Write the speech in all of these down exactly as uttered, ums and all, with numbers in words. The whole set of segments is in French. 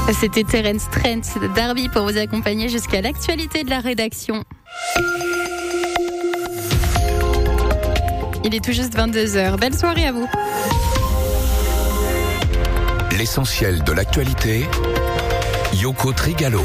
C'était Terence Trent de Darby pour vous accompagner jusqu'à l'actualité de la rédaction. Il est tout juste vingt-deux heures. Belle soirée à vous. L'essentiel de l'actualité, Yoko Trigalo.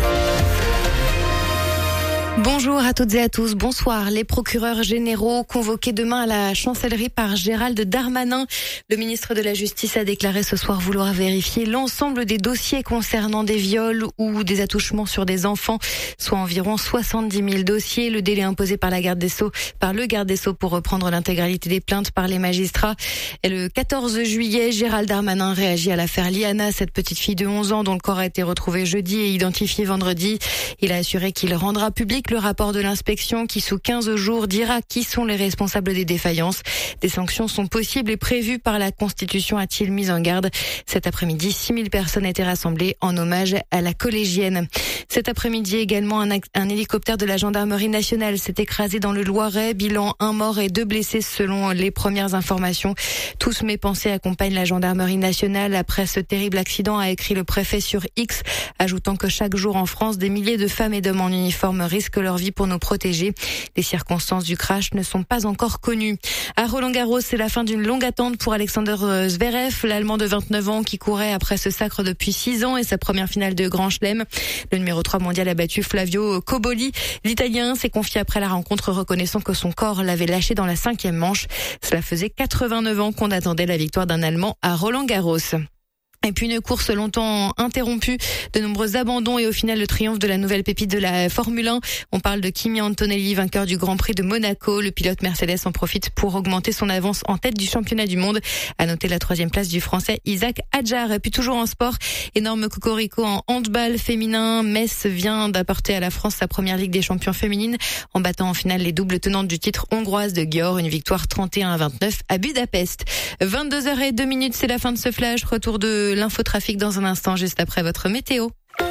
Bonjour à toutes et à tous, bonsoir. Les procureurs généraux convoqués demain à la chancellerie par Gérald Darmanin. Le ministre de la Justice a déclaré ce soir vouloir vérifier l'ensemble des dossiers concernant des viols ou des attouchements sur des enfants, soit environ soixante-dix mille dossiers. Le délai imposé par la garde des Sceaux, par le garde des Sceaux pour reprendre l'intégralité des plaintes par les magistrats. Et le quatorze juillet, Gérald Darmanin réagit à l'affaire Liana, cette petite fille de onze ans dont le corps a été retrouvé jeudi et identifié vendredi. Il a assuré qu'il rendra public le rapport de l'inspection qui, sous quinze jours, dira qui sont les responsables des défaillances. Des sanctions sont possibles et prévues par la Constitution, a-t-il mis en garde. Cet après-midi, six mille personnes étaient rassemblées en hommage à la collégienne. Cet après-midi également, un, un hélicoptère de la gendarmerie nationale s'est écrasé dans le Loiret. Bilan, un mort et deux blessés selon les premières informations. Tous mes pensées accompagnent la gendarmerie nationale après ce terrible accident, a écrit le préfet sur X, ajoutant que chaque jour en France, des milliers de femmes et d'hommes en uniforme risquent leur vie pour nous protéger. Les circonstances du crash ne sont pas encore connues. À Roland-Garros, c'est la fin d'une longue attente pour Alexander Zverev, l'Allemand de vingt-neuf ans qui courait après ce sacre depuis six ans et sa première finale de Grand Chelem. Le numéro trois mondial a battu Flavio Cobolli. L'Italien s'est confié après la rencontre, reconnaissant que son corps l'avait lâché dans la cinquième manche. Cela faisait quatre-vingt-neuf ans qu'on attendait la victoire d'un Allemand à Roland-Garros. Et puis une course longtemps interrompue, de nombreux abandons et au final le triomphe de la nouvelle pépite de la Formule un. On parle de Kimi Antonelli, vainqueur du Grand Prix de Monaco. Le pilote Mercedes en profite pour augmenter son avance en tête du championnat du monde. À noter la troisième place du Français Isaac Hadjar. Et puis toujours en sport, énorme cocorico en handball féminin. Metz vient d'apporter à la France sa première Ligue des champions féminine en battant en finale les doubles tenantes du titre hongroises de Győr. Une victoire trente et un à vingt-neuf à Budapest. vingt-deux heures zéro deux minutes, c'est la fin de ce flash. Retour de l'infotrafic dans un instant, juste après votre météo.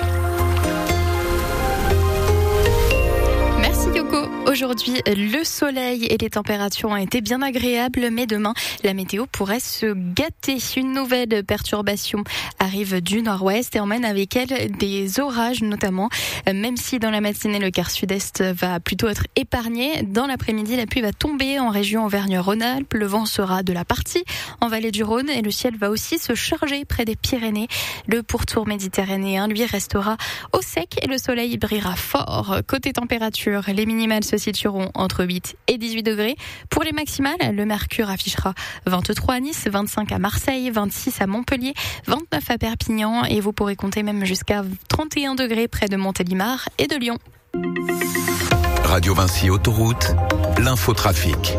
Merci Yoko. Aujourd'hui, le soleil et les températures ont été bien agréables, mais demain, la météo pourrait se gâter. Une nouvelle perturbation arrive du nord-ouest et emmène avec elle des orages notamment. Même si dans la matinée, le quart sud-est va plutôt être épargné, dans l'après-midi, la pluie va tomber en région Auvergne-Rhône-Alpes. Le vent sera de la partie en vallée du Rhône et le ciel va aussi se charger près des Pyrénées. Le pourtour méditerranéen, lui, restera au sec et le soleil brillera fort. Côté température, les minimales se situeront entre huit et dix-huit degrés. Pour les maximales, le mercure affichera vingt-trois à Nice, vingt-cinq à Marseille, vingt-six à Montpellier, vingt-neuf à Perpignan et vous pourrez compter même jusqu'à trente et un degrés près de Montélimar et de Lyon. Radio Vinci Autoroute, l'infotrafic.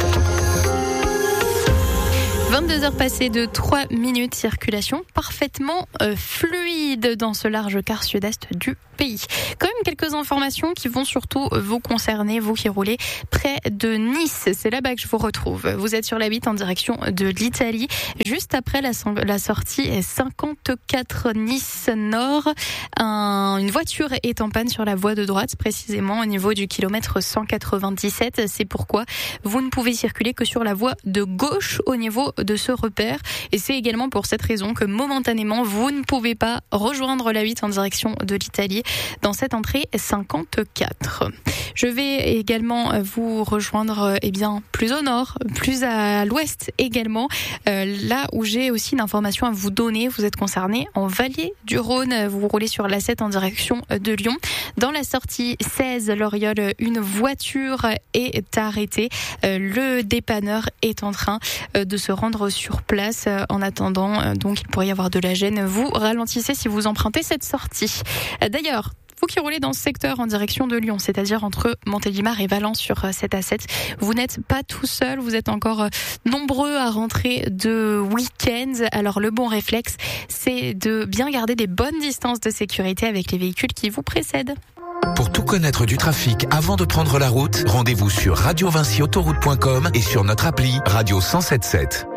vingt-deux heures passées de trois minutes, circulation parfaitement euh, fluide dans ce large quart sud-est du pays. Quand même quelques informations qui vont surtout vous concerner, vous qui roulez près de Nice. C'est là-bas que je vous retrouve. Vous êtes sur la huit en direction de l'Italie, juste après la, la sortie cinquante-quatre Nice Nord. Un, une voiture est en panne sur la voie de droite, précisément au niveau du kilomètre cent quatre-vingt-dix-sept. C'est pourquoi vous ne pouvez circuler que sur la voie de gauche au niveau de ce repère. Et c'est également pour cette raison que momentanément, vous ne pouvez pas rejoindre la huit en direction de l'Italie dans cette entrée cinquante-quatre. Je vais également vous rejoindre eh bien plus au nord, plus à l'ouest également, euh, là où j'ai aussi une information à vous donner. Vous êtes concerné en vallée du Rhône, vous roulez sur l'A sept en direction de Lyon. Dans la sortie seize Loriol, une voiture est arrêtée. Euh, le dépanneur est en train euh, de se rendre sur place. Euh, en attendant, euh, donc il pourrait y avoir de la gêne. Vous ralentissez si vous empruntez cette sortie. Euh, d'ailleurs, vous qui roulez dans ce secteur en direction de Lyon, c'est-à-dire entre Montélimar et Valence sur cette A sept, vous n'êtes pas tout seul, vous êtes encore nombreux à rentrer de week-end. Alors le bon réflexe, c'est de bien garder des bonnes distances de sécurité avec les véhicules qui vous précèdent. Pour tout connaître du trafic avant de prendre la route, rendez-vous sur radio vinci autoroute point com et sur notre appli Radio cent soixante-dix-sept.